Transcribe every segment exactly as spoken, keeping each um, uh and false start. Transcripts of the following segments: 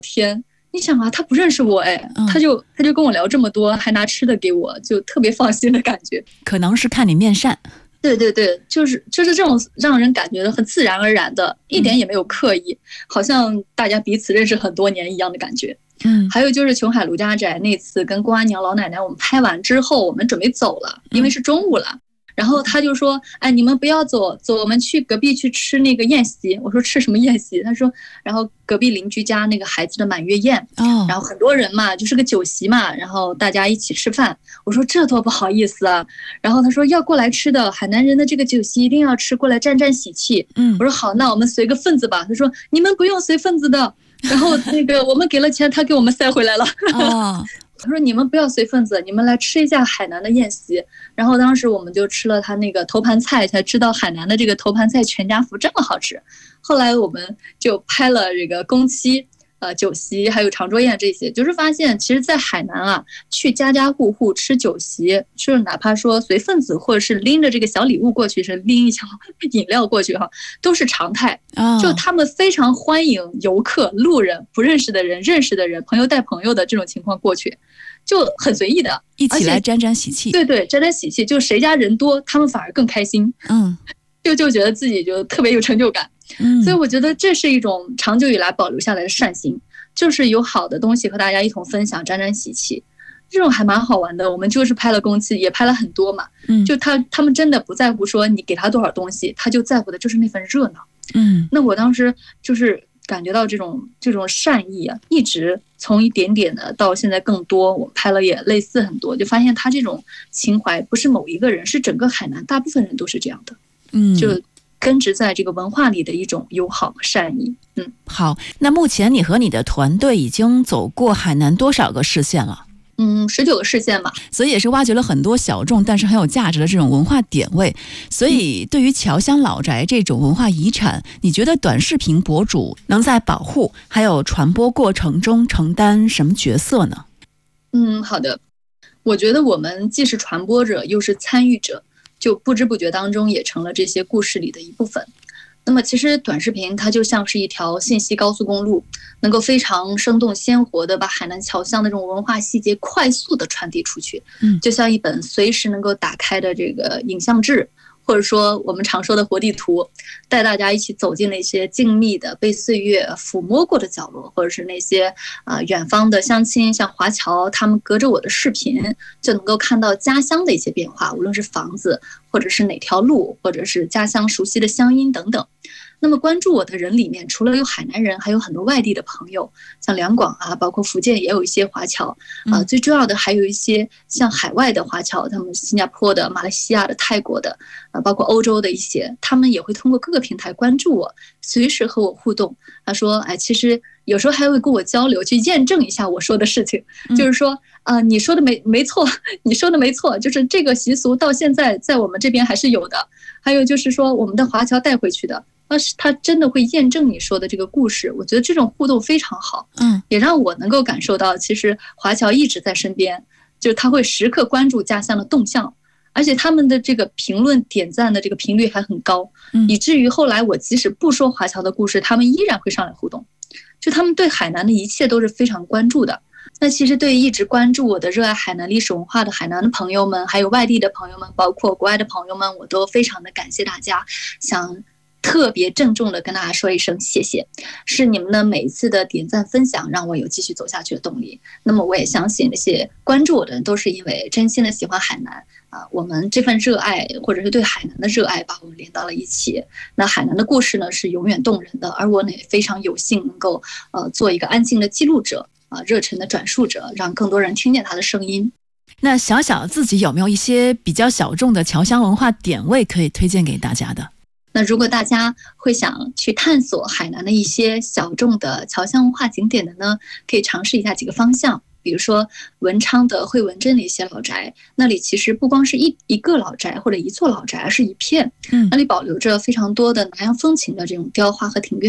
天，你想啊，他不认识我哎， 嗯他就他就跟我聊这么多，还拿吃的给我，就特别放心的感觉。 可能是看你面善。 对对对，就是就是这种让人感觉很自然而然的，一点也没有刻意，好像大家彼此认识很多年一样的感觉。 嗯， 还有就是琼海卢家宅那次跟公安娘老奶奶我们拍完之后，我们准备走了，因为是中午了。然后他就说：“哎，你们不要走，走，我们去隔壁去吃那个宴席。”我说：“吃什么宴席？”他说：“然后隔壁邻居家那个孩子的满月宴， 哦， 然后很多人嘛，就是个酒席嘛，然后大家一起吃饭。”我说：“这多不好意思啊。”然后他说：“要过来吃的，海南人的这个酒席一定要吃，过来沾沾喜气。” 嗯， 我说：“好，那我们随个份子吧。”他说：“你们不用随份子的。”然后那个我们给了钱，他给我们塞回来了。 哦， 他说：“你们不要随份子，你们来吃一下海南的宴席。”然后当时我们就吃了他那个头盘菜，才知道海南的这个头盘菜全家福这么好吃。后来我们就拍了这个公期、呃酒席，还有长桌宴这些，就是发现其实，在海南啊，去家家户户吃酒席，就是哪怕说随份子，或者是拎着这个小礼物过去，是拎一箱饮料过去哈，都是常态。就他们非常欢迎游客、路人、不认识的人、认识的人、朋友带朋友的这种情况过去。就很随意的， 一起来沾沾喜气。 对对，沾沾喜气，就谁家人多，他们反而更开心。 嗯， 就就觉得自己就特别有成就感。嗯，所以我觉得这是一种长久以来保留下来的善行，就是有好的东西和大家一同分享，沾沾喜气，这种还蛮好玩的。我们就是拍了公期，也拍了很多嘛。嗯，就他他们真的不在乎说你给他多少东西，他就在乎的就是那份热闹。嗯，那我当时就是感觉到这种这种善意啊，一直从一点点的到现在更多，我拍了也类似很多，就发现他这种情怀不是某一个人，是整个海南大部分人都是这样的。嗯，就根植在这个文化里的一种友好和善意。嗯， 好，那目前你和你的团队已经走过海南多少个市县了？ 嗯，十九个市县吧， 所以也是挖掘了很多小众但是很有价值的这种文化点位。所以对于侨乡老宅这种文化遗产，你觉得短视频博主能在保护还有传播过程中承担什么角色呢？ 嗯，好的，我觉得我们既是传播者又是参与者，就不知不觉当中也成了这些故事里的一部分。那么其实短视频它就像是一条信息高速公路，能够非常生动鲜活的把海南侨乡的这种文化细节快速的传递出去。嗯，就像一本随时能够打开的这个影像志，或者说我们常说的活地图，带大家一起走进那些静谧的被岁月抚摸过的角落，或者是那些啊、呃、远方的乡亲，像华侨，他们隔着我的视频就能够看到家乡的一些变化，无论是房子，或者是哪条路，或者是家乡熟悉的乡音等等。那么关注我的人里面，除了有海南人，还有很多外地的朋友，像两广啊，包括福建也有一些华侨啊、呃。最重要的还有一些像海外的华侨，他们新加坡的、马来西亚的、泰国的，啊，包括欧洲的一些，他们也会通过各个平台关注我，随时和我互动。他说：“哎，其实有时候还会跟我交流，去验证一下我说的事情，嗯、就是说啊、呃，你说的没没错，你说的没错，就是这个习俗到现在在我们这边还是有的。还有就是说，我们的华侨带回去的。”但是他真的会验证你说的这个故事，我觉得这种互动非常好，嗯，也让我能够感受到，其实华侨一直在身边，就是他会时刻关注家乡的动向，而且他们的这个评论点赞的这个频率还很高，嗯，以至于后来我即使不说华侨的故事，他们依然会上来互动，就他们对海南的一切都是非常关注的。那其实对于一直关注我的、热爱海南历史文化的海南的朋友们，还有外地的朋友们，包括国外的朋友们，我都非常的感谢大家，想特别郑重的跟大家说一声谢谢，是你们的每一次的点赞分享让我有继续走下去的动力。那么我也相信那些关注我的人都是因为真心的喜欢海南啊，我们这份热爱或者是对海南的热爱把我们连到了一起。那海南的故事呢是永远动人的，而我呢也非常有幸能够呃做一个安静的记录者啊，热忱的转述者，让更多人听见他的声音。 那小小自己有没有一些比较小众的侨乡文化点位可以推荐给大家的？ 那如果大家会想去探索海南的一些小众的侨乡文化景点的呢，可以尝试一下几个方向。比如说文昌的惠文镇的一些老宅，那里其实不光是一一个老宅或者一座老宅，而是一片，那里保留着非常多的南洋风情的这种雕花和庭院，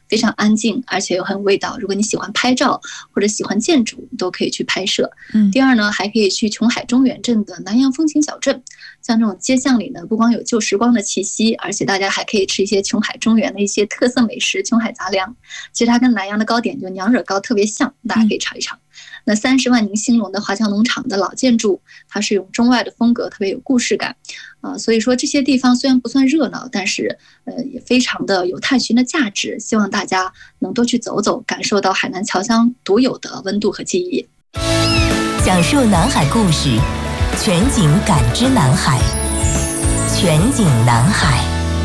非常安静，而且又很有味道。如果你喜欢拍照或者喜欢建筑，都可以去拍摄。 嗯， 第二呢，还可以去琼海中远镇的南洋风情小镇，像这种街巷里呢，不光有旧时光的气息，而且大家还可以吃一些琼海中原的一些特色美食——琼海杂粮。其实它跟南洋的糕点就娘惹糕特别像，大家可以尝一尝。嗯，那三十万宁兴隆的华侨农场的老建筑，它是用中外的风格，特别有故事感啊、呃。所以说这些地方虽然不算热闹，但是呃也非常的有探寻的价值。希望大家能多去走走，感受到海南侨乡独有的温度和记忆。 讲述南海故事，全景感知南海，全景南海。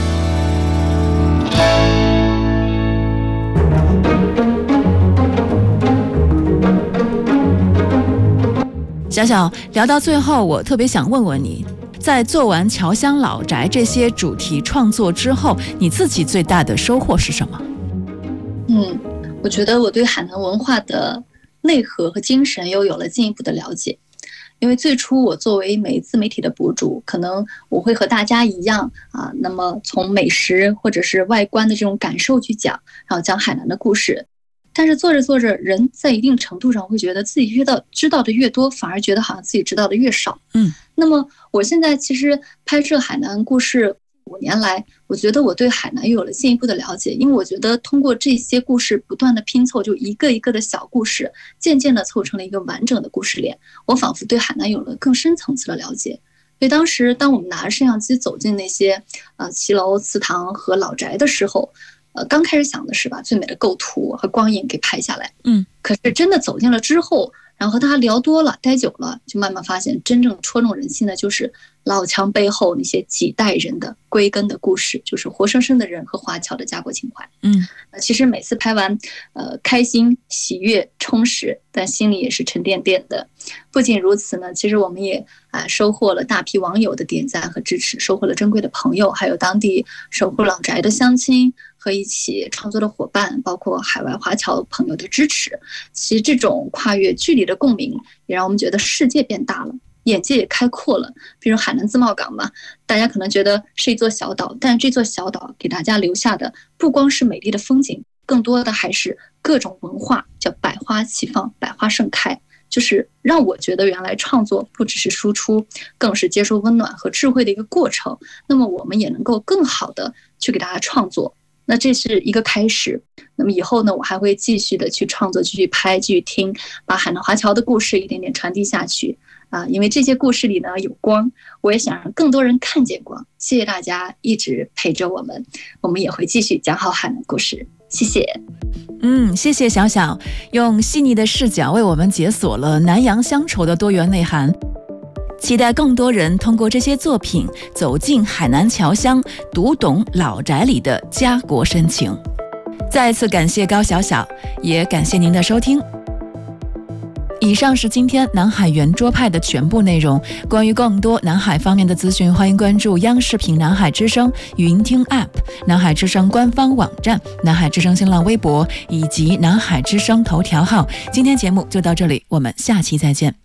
小小，聊到最后，我特别想问问你，在做完侨乡老宅这些主题创作之后，你自己最大的收获是什么？ 嗯，我觉得我对海南文化的内核和精神又有了进一步的了解。因为最初我作为美自媒体的博主，可能我会和大家一样啊，那么从美食或者是外观的这种感受去讲，然后讲海南的故事。但是做着做着，人在一定程度上会觉得自己越到知道的越多，反而觉得好像自己知道的越少。 嗯， 那么我现在其实拍摄海南故事五年来，我觉得我对海南又有了进一步的了解，因为我觉得通过这些故事不断的拼凑，就一个一个的小故事，渐渐的凑成了一个完整的故事链。我仿佛对海南有了更深层次的了解。所以当时当我们拿着摄像机走进那些呃骑楼、祠堂和老宅的时候，呃，刚开始想的是把最美的构图和光影给拍下来， 嗯， 可是真的走进了之后，然后和大家聊多了、待久了，就慢慢发现，真正戳中人心的就是老墙背后那些几代人的归根的故事，就是活生生的人和华侨的家国情怀。 嗯， 其实每次拍完，呃，开心、喜悦、充实，但心里也是沉甸甸的。不仅如此呢，其实我们也啊、呃、收获了大批网友的点赞和支持，收获了珍贵的朋友，还有当地守护老宅的乡亲和一起创作的伙伴，包括海外华侨朋友的支持。其实这种跨越距离的共鸣，也让我们觉得世界变大了，眼界也开阔了。比如海南自贸港嘛，大家可能觉得是一座小岛，但这座小岛给大家留下的不光是美丽的风景，更多的还是各种文化，叫百花齐放，百花盛开。就是让我觉得原来创作不只是输出，更是接受温暖和智慧的一个过程。那么我们也能够更好的去给大家创作，那这是一个开始。那么以后呢，我还会继续的去创作，继续拍，继续听，把海南华侨的故事一点点传递下去啊！因为这些故事里呢有光，我也想让更多人看见光。谢谢大家一直陪着我们，我们也会继续讲好海南故事。谢谢。 嗯，谢谢小小用细腻的视角为我们解锁了南洋乡愁的多元内涵。期待更多人通过这些作品走进海南侨乡，读懂老宅里的家国深情。再次感谢高小小，也感谢您的收听。以上是今天南海圆桌派的全部内容。关于更多南海方面的资讯，欢迎关注央视频南海之声云听 App、 南海之声官方网站、南海之声新浪微博以及南海之声头条号。今天节目就到这里，我们下期再见。